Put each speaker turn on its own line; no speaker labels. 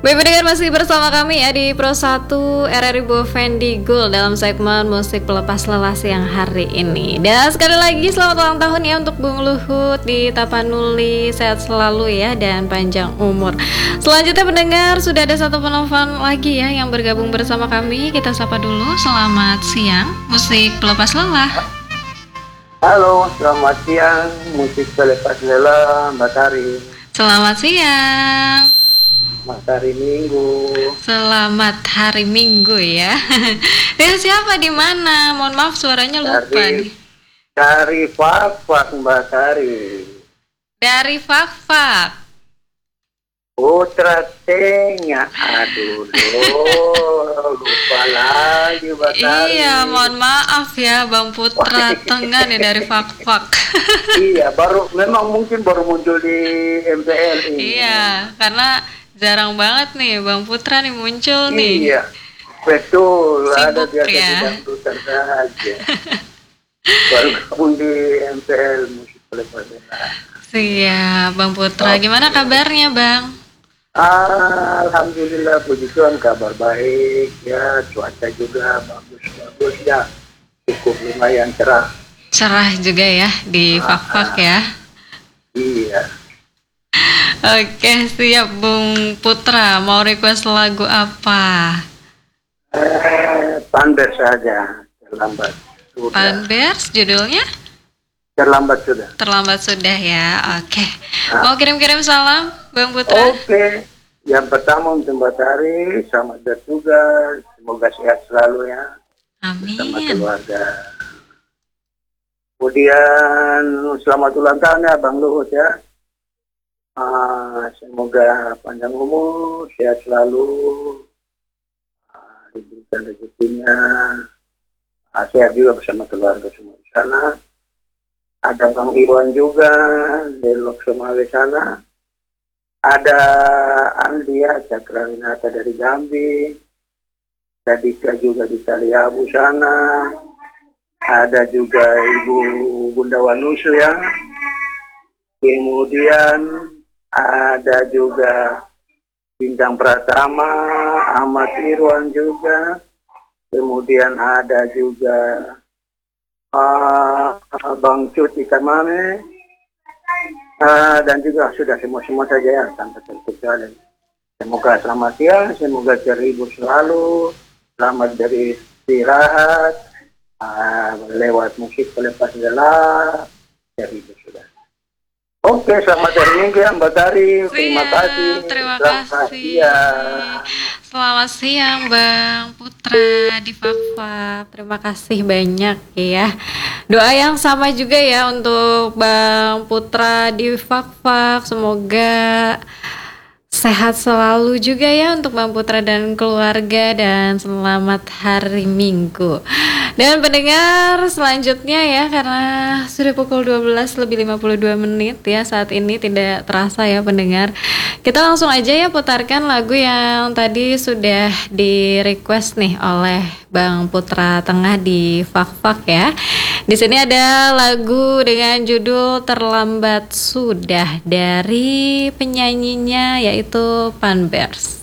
Baik pendengar, masih bersama kami ya di Pro 1 RRI Bovendigul dalam segmen musik pelepas lelah siang hari ini. Dan sekali lagi selamat ulang tahun ya untuk Bung Luhut di Tapanuli, sehat selalu ya dan panjang umur. Selanjutnya pendengar, sudah ada satu penelpon lagi ya yang bergabung bersama kami. Kita sapa dulu. Selamat siang, musik pelepas lelah.
Halo, selamat siang, musik pelepas lelah, Mbak Tari.
Selamat siang.
Mas hari Minggu.
Selamat hari Minggu ya. Dengan siapa di mana? Mohon maaf suaranya lupa nih.
Dari Fakfak, Mbak Tari.
Dari Fakfak.
Putra Tengah. Aduh, lupa lagi Mbak Tari.
Iya, mohon maaf ya Bang Putra Tengah nih dari Fakfak.
Iya, memang mungkin baru muncul di MPL ini.
Iya, karena jarang banget nih Bang Putra nih muncul nih.
Iya, betul.
Sibuk
ada biasa
ya.
di dangdutan saja. Baru gabung di MPL musik pelepas lelah.
Iya, Bang Putra. Gimana kabarnya Bang?
Alhamdulillah, puji Tuhan, kabar baik ya, cuaca juga bagus ya, cukup lumayan cerah.
Cerah juga ya di Fakfak ya.
Iya.
Oke, siap Bung Putra. Mau request lagu apa?
Panbers saja, terlambat sudah.
Panbers judulnya?
Terlambat sudah.
Terlambat sudah ya. Oke. Mau kirim-kirim salam Bang Putra?
Oke. Yang pertama untuk Mbak Tari, selamat bertugas, semoga sehat selalu ya. Bersama
Amin.
keluarga. Kemudian selamat ulang tahun ya Bang Luhut ya. Semoga panjang umur, sehat selalu, diberikan rezekinya, sehat juga bersama keluarga semua di sana. Ada Bang Iwan juga di Loksemawe sana. Ada Andia Cakrawinata dari Jambi. Ada Dika juga di Taliabu sana. Ada juga Ibu Bunda Wanusu ya. Kemudian ada juga Bintang Pratama, Ahmad Irwan juga. Kemudian ada juga Bang Cuti Kamame. Dan juga sudah semua saja ya, tanpa terkecuali. Semoga selamat siang, semoga terhibur selalu, selamat dari istirahat, lewat musik pelepas lelah, terhibur sudah. Oke, selamat hari Minggu ya Mbak Tari. Terima kasih.
Terima
Selamat
kasih.
siang.
Selamat siang Bang Putra di Fakfak. Terima kasih banyak ya. Doa yang sama juga ya untuk Bang Putra di Fakfak. Semoga sehat selalu juga ya untuk Bang Putra dan keluarga, dan selamat hari Minggu. Dan pendengar selanjutnya ya, karena sudah pukul 12:52 ya saat ini, tidak terasa ya pendengar. Kita langsung aja ya putarkan lagu yang tadi sudah di request nih oleh Bang Putra Tengah di Fakfak ya. Di sini ada lagu dengan judul Terlambat Sudah dari penyanyinya yaitu Panbers.